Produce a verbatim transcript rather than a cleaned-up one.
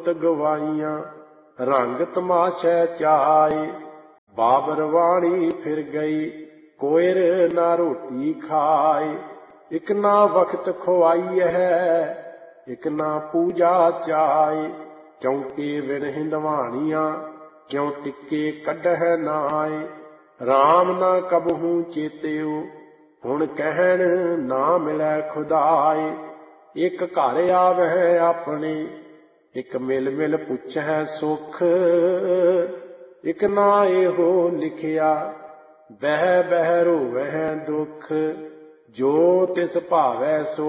ਜੋਤ ਗਵਾਈਆਂ, ਰੰਗ ਤਮਾਸ਼ੈ ਚਾਏ। ਬਾਬਰ ਵਾਣੀ ਫਿਰ ਗਈ, ਕੋਇਰ ਨਾ ਰੋਟੀ ਖਾਏ। ਇਕ ਨਾ ਵਕਤ ਖੁਆਈ ਹੈ, ਇਕ ਨਾ ਪੂਜਾ ਚਾਏ। ਚੌਂਕੇ ਵਿਣ ਹਿੰਦਵਾਣੀਆਂ, ਕਿਉ ਟਿੱਕੇ ਕੱਢਹਿ ਨਾਏ। ਰਾਮ ਨਾ ਕਬਹੂ ਚੇਤਿਓ, ਹੁਣ ਕਹਿਣ ਨਾ ਮਿਲੈ ਖੁਦਾਏ। ਇਕ ਘਰ ਆਵਹਿ ਆਪਣੇ, ਇਕ ਮਿਲ ਮਿਲ ਪੁੱਛੈ ਸੁਖ। ਇਕ ਨਾ ਇਹੋ ਲਿਖਿਆ, ਬਹਿ ਬਹਿ ਰੋਵਹਿ ਦੁਖ। ਜੋ ਤਿਸ ਭਾਵੈ ਸੋ